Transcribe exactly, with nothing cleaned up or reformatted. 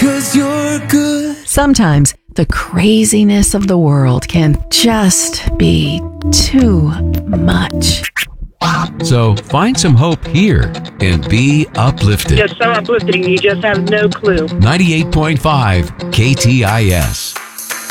'cause you're good. Sometimes the craziness of the world can just be too much. So find some hope here and be uplifted. Just so uplifting, you just have no clue. ninety-eight point five K T I S.